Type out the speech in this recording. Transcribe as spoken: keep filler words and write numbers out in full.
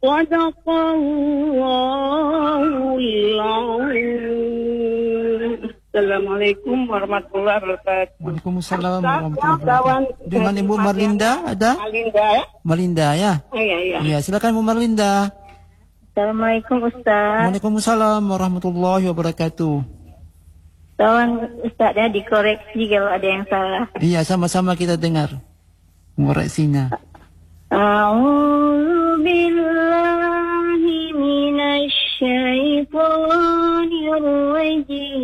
Sadaqallahul azim. Assalamualaikum warahmatullahi wabarakatuh. Waalaikumsalam warahmatullahi wabarakatuh. Dengan Ibu Marlinda ada? Marlinda ya? Marlinda ya? Oh, iya, iya. Iya, silakan Bu Marlinda. Assalamualaikum Ustaz. Waalaikumsalam warahmatullahi wabarakatuh. Tolong Ustaz ya dikoreksi kalau ada yang salah. Iya, sama-sama kita dengar ngoreksinya. A'udzu billahi minasy syaithanir rajim.